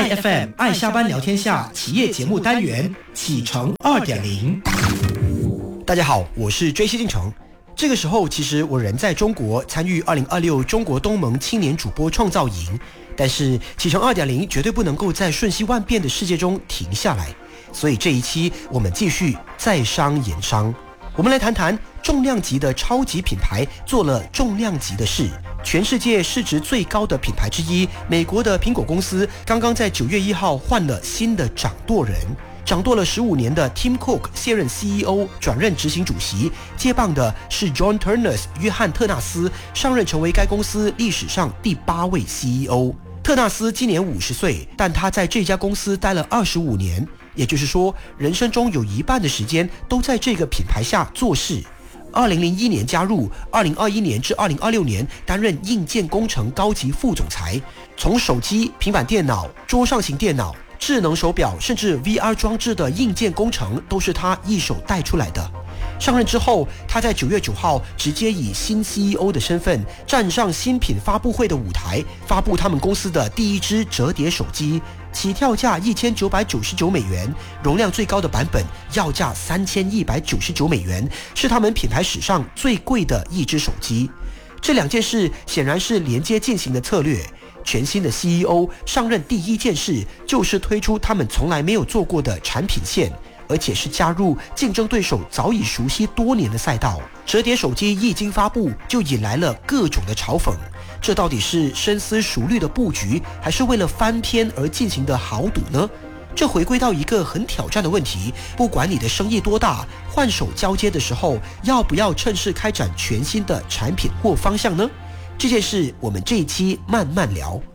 爱 FM 爱下班聊天下企业节目单元启程2.0。 大家好，我是追西进程。这个时候其实我人在中国参与2026中国东盟青年主播创造营，但是启程2.0绝对不能够在瞬息万变的世界中停下来，所以这一期我们继续在商言商。我们来谈谈重量级的超级品牌做了重量级的事。全世界市值最高的品牌之一，美国的苹果公司刚刚在9月1号换了新的掌舵人，掌舵了15年的 Tim Cook 卸任 CEO 转任执行主席，接棒的是 John Ternus 约翰特纳斯，上任成为该公司历史上第8位 CEO。特纳斯今年50岁，但他在这家公司待了25年，也就是说人生中有一半的时间都在这个品牌下做事。2001年加入，2021年至2026年担任硬件工程高级副总裁，从手机、平板电脑、桌上型电脑、智能手表甚至 VR 装置的硬件工程都是他一手带出来的。上任之后，他在9月9号直接以新 CEO 的身份站上新品发布会的舞台，发布他们公司的第一支折叠手机，起跳价$1999，容量最高的版本要价$3199，是他们品牌史上最贵的一支手机。这两件事显然是连接进行的策略。全新的 CEO 上任第一件事就是推出他们从来没有做过的产品线，而且是加入竞争对手早已熟悉多年的赛道。折叠手机一经发布就引来了各种的嘲讽，这到底是深思熟虑的布局，还是为了翻篇而进行的豪赌呢？这回归到一个很挑战的问题，不管你的生意多大，换手交接的时候要不要趁势开展全新的产品或方向呢？这件事我们这一期慢慢聊。